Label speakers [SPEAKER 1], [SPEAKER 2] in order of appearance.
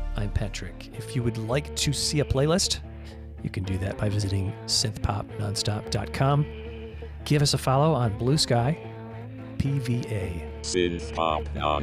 [SPEAKER 1] I'm Patrick. If you would like to see a playlist, you can do that by visiting synthpopnonstop.com. Give us a follow on Blue Sky, PVA.
[SPEAKER 2] Synthpop